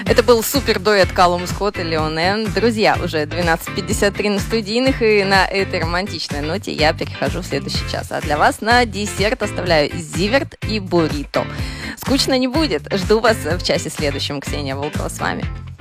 Это был супер дуэт Калум Скотт и Леон Н. Друзья, уже 12:53 на студийных, и на этой романтичной ноте я перехожу в следующий час. А для вас на десерт оставляю зиверт и буррито. Скучно не будет. Жду вас в часе следующем. Ксения Волкова с вами.